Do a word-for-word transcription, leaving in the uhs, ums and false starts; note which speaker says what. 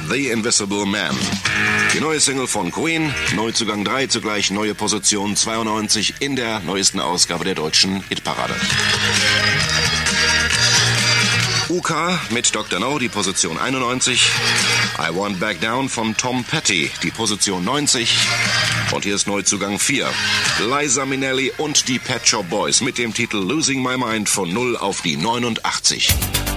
Speaker 1: The Invisible Man. Die neue Single von Queen, Neuzugang drei, zugleich neue Position zweiundneunzig in der neuesten Ausgabe der deutschen Hitparade. U K mit Doktor No, die Position einundneunzig. I Won't Back Down von Tom Petty, die Position neunzig. Und hier ist Neuzugang vier. Liza Minnelli und die Pet Shop Boys mit dem Titel Losing My Mind von null auf die neunundachtzig.